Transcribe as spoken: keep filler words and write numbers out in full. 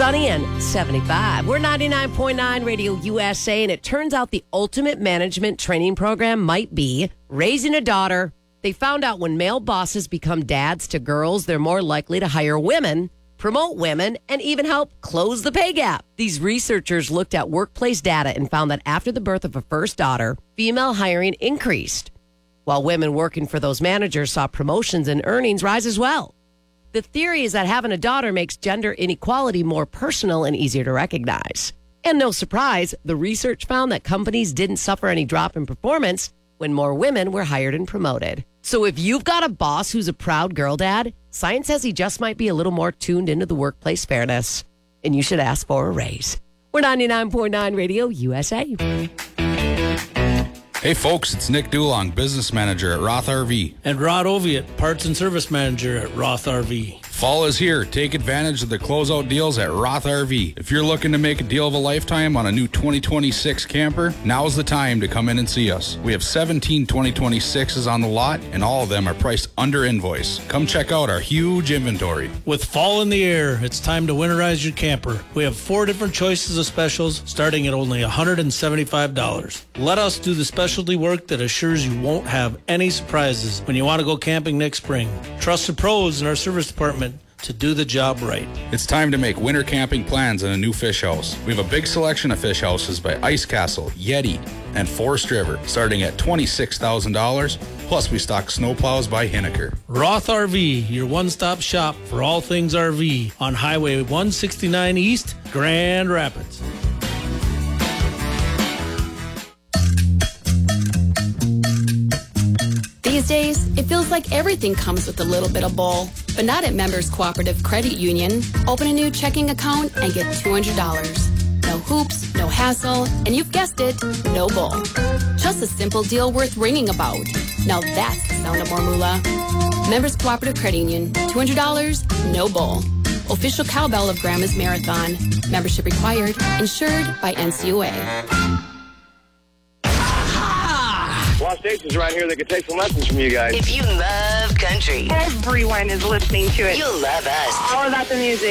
sunny and seventy-five. We're ninety-nine point nine Radio U S A, and it turns out the ultimate management training program might be raising a daughter. They found out when male bosses become dads to girls, they're more likely to hire women, promote women, and even help close the pay gap. These researchers looked at workplace data and found that after the birth of a first daughter, female hiring increased, while women working for those managers saw promotions and earnings rise as well. The theory is that having a daughter makes gender inequality more personal and easier to recognize. And no surprise, the research found that companies didn't suffer any drop in performance when more women were hired and promoted. So if you've got a boss who's a proud girl dad, science says he just might be a little more tuned into the workplace fairness, and you should ask for a raise. We're ninety-nine point nine Radio U S A. Hey folks, it's Nick Dulong, business manager at Roth R V. And Rod Oviatt, parts and service manager at Roth R V. Fall is here. Take advantage of the closeout deals at Roth R V. If you're looking to make a deal of a lifetime on a new twenty twenty-six camper, now's the time to come in and see us. We have seventeen twenty twenty-sixes on the lot, and all of them are priced under invoice. Come check out our huge inventory. With fall in the air, it's time to winterize your camper. We have four different choices of specials starting at only one hundred seventy-five dollars. Let us do the specialty work that assures you won't have any surprises when you want to go camping next spring. Trust the pros in our service department to do the job right. It's time to make winter camping plans in a new fish house. We have a big selection of fish houses by Ice Castle, Yeti, and Forest River, starting at twenty-six thousand dollars. Plus, we stock snowplows by Hinneker. Roth R V, your one-stop shop for all things R V on Highway one sixty-nine East, Grand Rapids. These days, it feels like everything comes with a little bit of bull. But not at Members Cooperative Credit Union. Open a new checking account and get two hundred dollars. No hoops, no hassle, and you've guessed it, no bull. Just a simple deal worth ringing about. Now that's the sound of more moolah. Members Cooperative Credit Union. two hundred dollars, no bull. Official cowbell of Grandma's Marathon. Membership required. Insured by N C U A. A lot of stations around here that could take some lessons from you guys. If you love country, everyone is listening to it. You'll love us. All about the music.